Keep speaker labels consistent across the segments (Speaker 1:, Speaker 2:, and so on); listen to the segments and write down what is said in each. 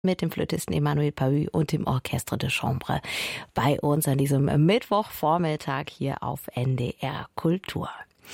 Speaker 1: mit dem Flötisten Emmanuel Pahud und dem Orchestre de Chambre bei uns an diesem Mittwochvormittag hier auf NDR Kultur.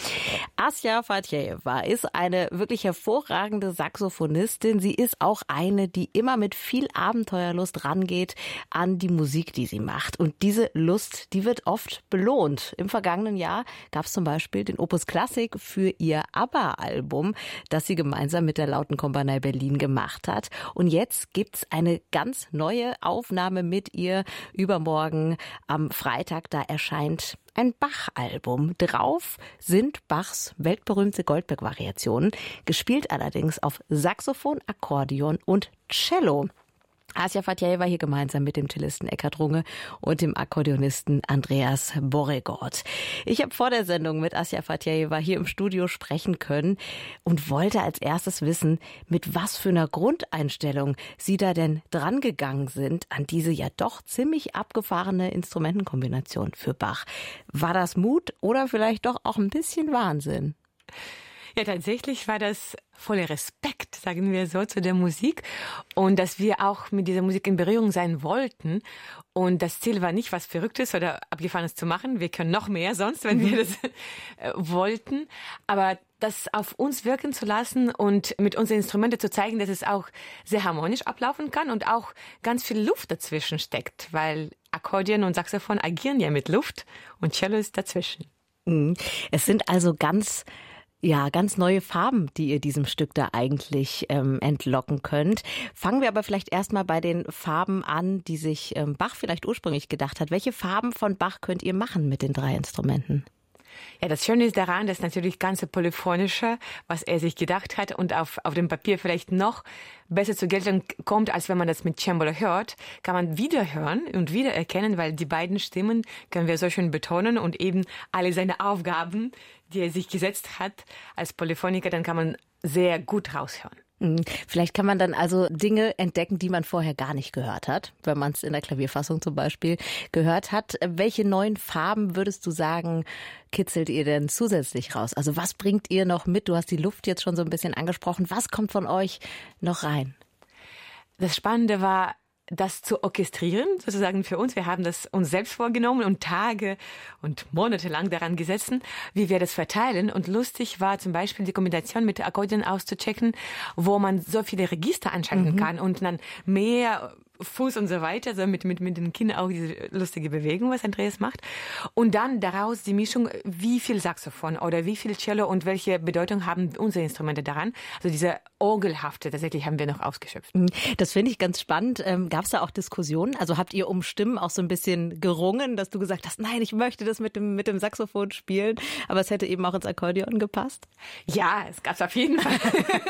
Speaker 1: Asja Fatjeva ist eine wirklich hervorragende Saxophonistin. Sie ist auch eine, die immer mit viel Abenteuerlust rangeht an die Musik, die sie macht. Und diese Lust, die wird oft belohnt. Im vergangenen Jahr gab es zum Beispiel den Opus Klassik für ihr ABBA-Album, das sie gemeinsam mit der Lautenkompanie Berlin gemacht hat. Und jetzt gibt's eine ganz neue Aufnahme mit ihr übermorgen am Freitag. Da erscheint ein Bach-Album. Drauf sind Bachs weltberühmte Goldberg-Variationen, gespielt allerdings auf Saxophon, Akkordeon und Cello. Asja Fatjeva hier gemeinsam mit dem Cellisten Eckhard Runge und dem Akkordeonisten Andreas Borregaard. Ich habe vor der Sendung mit Asja Fatjeva hier im Studio sprechen können und wollte als erstes wissen, mit was für einer Grundeinstellung Sie da denn dran gegangen sind an diese ja doch ziemlich abgefahrene Instrumentenkombination für Bach. War das Mut oder vielleicht doch auch ein bisschen Wahnsinn?
Speaker 2: Ja, tatsächlich war das voller Respekt, sagen wir so, zu der Musik und dass wir auch mit dieser Musik in Berührung sein wollten. Und das Ziel war nicht, was Verrücktes oder Abgefahrenes zu machen. Wir können noch mehr sonst, wenn wir das wollten. Aber das auf uns wirken zu lassen und mit unseren Instrumenten zu zeigen, dass es auch sehr harmonisch ablaufen kann und auch ganz viel Luft dazwischen steckt, weil Akkordeon und Saxophon agieren ja mit Luft und Cello ist dazwischen.
Speaker 1: Es sind also ganz neue Farben, die ihr diesem Stück da eigentlich entlocken könnt. Fangen wir aber vielleicht erstmal bei den Farben an, die sich Bach vielleicht ursprünglich gedacht hat. Welche Farben von Bach könnt ihr machen mit den 3 Instrumenten?
Speaker 2: Ja, das Schöne ist daran, dass natürlich ganz polyphonischer, was er sich gedacht hat und auf dem Papier vielleicht noch besser zur Geltung kommt, als wenn man das mit Cembalo hört, kann man wieder hören und wieder erkennen, weil die beiden Stimmen können wir so schön betonen und eben alle seine Aufgaben, die er sich gesetzt hat als Polyphoniker, dann kann man sehr gut raushören.
Speaker 1: Vielleicht kann man dann also Dinge entdecken, die man vorher gar nicht gehört hat, wenn man es in der Klavierfassung zum Beispiel gehört hat. Welche neuen Farben würdest du sagen, kitzelt ihr denn zusätzlich raus? Also was bringt ihr noch mit? Du hast die Luft jetzt schon so ein bisschen angesprochen. Was kommt von euch noch rein?
Speaker 2: Das Spannende war, das zu orchestrieren, sozusagen für uns. Wir haben das uns selbst vorgenommen und Tage und Monate lang daran gesessen, wie wir das verteilen. Und lustig war zum Beispiel die Kombination mit Akkordeon auszuchecken, wo man so viele Register anschalten kann und dann mehr Fuß und so weiter, so mit den Kindern auch diese lustige Bewegung, was Andreas macht. Und dann daraus die Mischung, wie viel Saxophon oder wie viel Cello und welche Bedeutung haben unsere Instrumente daran. Also diese Orgelhafte, tatsächlich haben wir noch ausgeschöpft.
Speaker 1: Das finde ich ganz spannend. Gab es da auch Diskussionen? Also habt ihr um Stimmen auch so ein bisschen gerungen, dass du gesagt hast, nein, ich möchte das mit dem Saxophon spielen, aber es hätte eben auch ins Akkordeon gepasst?
Speaker 2: Ja, es gab es auf jeden Fall.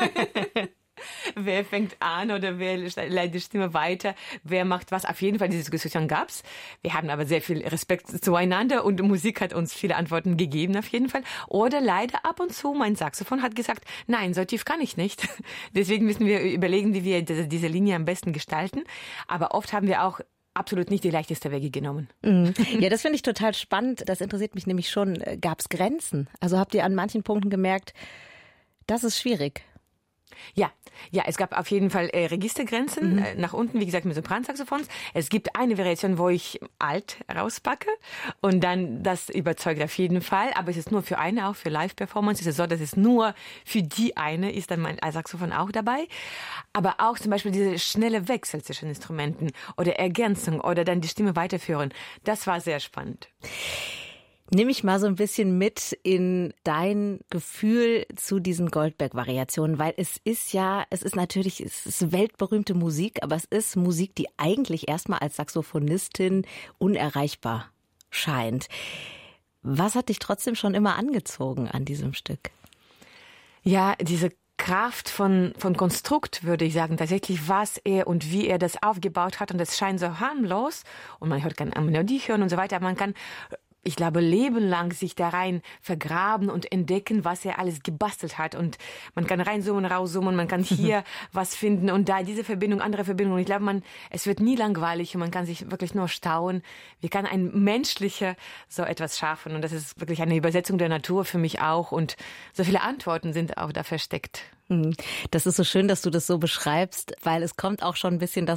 Speaker 2: Wer fängt an oder wer leitet die Stimme weiter, wer macht was. Auf jeden Fall, diese Diskussion gab's. Wir haben aber sehr viel Respekt zueinander und Musik hat uns viele Antworten gegeben auf jeden Fall. Oder leider ab und zu, mein Saxophon hat gesagt, nein, so tief kann ich nicht. Deswegen müssen wir überlegen, wie wir diese Linie am besten gestalten. Aber oft haben wir auch absolut nicht die leichteste Wege genommen.
Speaker 1: Ja, das finde ich total spannend. Das interessiert mich nämlich schon. Gab's Grenzen? Also habt ihr an manchen Punkten gemerkt, das ist schwierig?
Speaker 2: Ja, es gab auf jeden Fall Registergrenzen nach unten, wie gesagt, mit Sopransaxophons. Es gibt eine Variation, wo ich Alt rauspacke und dann das überzeugt auf jeden Fall. Aber es ist nur für eine, auch für Live-Performance. Es ist so, dass es nur für die eine ist, dann mein Saxophon auch dabei. Aber auch zum Beispiel diese schnelle Wechsel zwischen Instrumenten oder Ergänzung oder dann die Stimme weiterführen. Das war sehr spannend.
Speaker 1: Nimm mich mal so ein bisschen mit in dein Gefühl zu diesen Goldberg-Variationen, weil es ist weltberühmte Musik, aber es ist Musik, die eigentlich erstmal als Saxophonistin unerreichbar scheint. Was hat dich trotzdem schon immer angezogen an diesem Stück?
Speaker 2: Ja, diese Kraft von Konstrukt, würde ich sagen, tatsächlich, was er und wie er das aufgebaut hat und das scheint so harmlos und man hört keine Melodie hören und so weiter, aber man kann ich glaube, lebenlang sich da rein vergraben und entdecken, was er alles gebastelt hat. Und man kann reinzoomen, rauszoomen, man kann hier was finden und da diese Verbindung, andere Verbindung. Und ich glaube, es wird nie langweilig und man kann sich wirklich nur staunen, wie kann ein Menschlicher so etwas schaffen. Und das ist wirklich eine Übersetzung der Natur für mich auch. Und so viele Antworten sind auch da versteckt.
Speaker 1: Das ist so schön, dass du das so beschreibst, weil es kommt auch schon ein bisschen